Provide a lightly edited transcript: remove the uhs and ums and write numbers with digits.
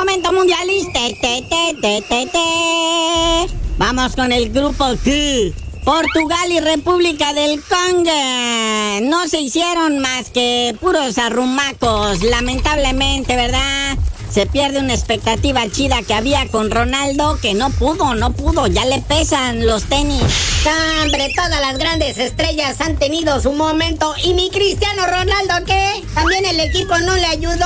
momento mundialista. Vamos con el grupo Q. Portugal y República del Congo no se hicieron más que puros arrumacos, lamentablemente, ¿verdad? Se pierde una expectativa chida que había con Ronaldo, que no pudo, ya le pesan los tenis. ¡Hombre! Todas las grandes estrellas han tenido su momento. ¿Y mi Cristiano Ronaldo qué? ¿También el equipo no le ayudó?